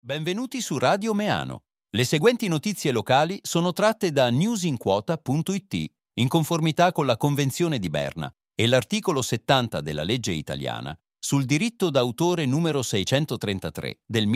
Benvenuti su Radio Meano. Le seguenti notizie locali sono tratte da newsinquota.it in conformità con la Convenzione di Berna e l'articolo 70 della legge italiana sul diritto d'autore numero 633 del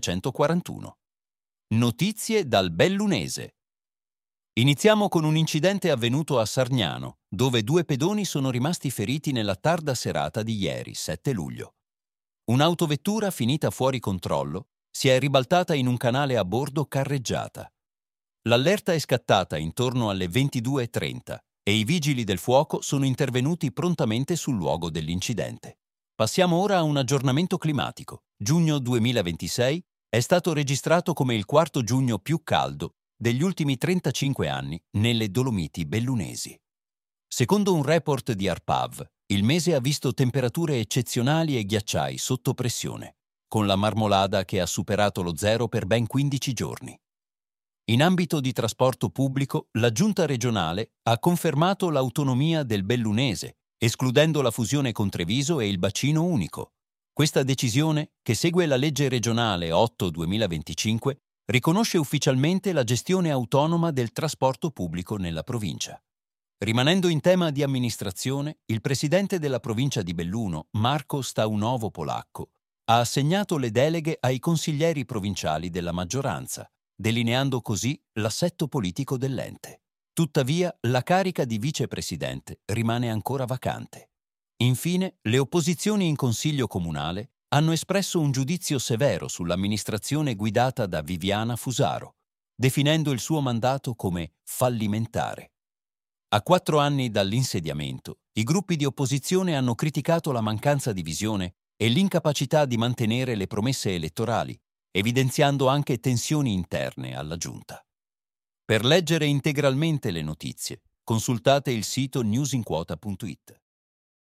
1941. Notizie dal Bellunese. Iniziamo con un incidente avvenuto a Sargnano, dove 2 pedoni sono rimasti feriti nella tarda serata di ieri, 7 luglio. Un'autovettura finita fuori controllo si è ribaltata in un canale a bordo carreggiata. L'allerta è scattata intorno alle 22:30 e i vigili del fuoco sono intervenuti prontamente sul luogo dell'incidente. Passiamo ora a un aggiornamento climatico. Giugno 2026 è stato registrato come il quarto giugno più caldo degli ultimi 35 anni nelle Dolomiti bellunesi. Secondo un report di ARPAV, il mese ha visto temperature eccezionali e ghiacciai sotto pressione, con la Marmolada che ha superato lo zero per ben 15 giorni. In ambito di trasporto pubblico, la Giunta regionale ha confermato l'autonomia del Bellunese, escludendo la fusione con Treviso e il bacino unico. Questa decisione, che segue la legge regionale 8/2025, riconosce ufficialmente la gestione autonoma del trasporto pubblico nella provincia. Rimanendo in tema di amministrazione, il presidente della provincia di Belluno, Marco Staunovo Polacco, ha assegnato le deleghe ai consiglieri provinciali della maggioranza, delineando così l'assetto politico dell'ente. Tuttavia, la carica di vicepresidente rimane ancora vacante. Infine, le opposizioni in consiglio comunale hanno espresso un giudizio severo sull'amministrazione guidata da Viviana Fusaro, definendo il suo mandato come fallimentare. A 4 anni dall'insediamento, i gruppi di opposizione hanno criticato la mancanza di visione e l'incapacità di mantenere le promesse elettorali, evidenziando anche tensioni interne alla Giunta. Per leggere integralmente le notizie, consultate il sito newsinquota.it.